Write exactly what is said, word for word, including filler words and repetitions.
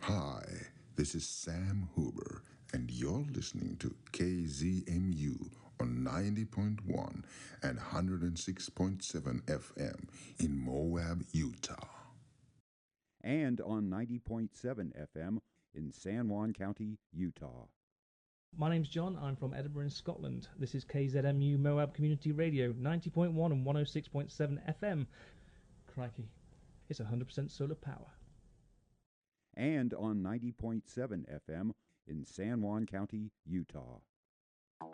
Hi, this is Sam Huber, and you're listening to K Z M U on ninety point one and one hundred six point seven F M in Moab, Utah. And on ninety point seven F M in San Juan County, Utah. My name's John. I'm from Edinburgh in Scotland. This is K Z M U Moab Community Radio, ninety point one and one oh six point seven F M. Crikey, it's one hundred percent solar power. And on ninety point seven F M in San Juan County, Utah.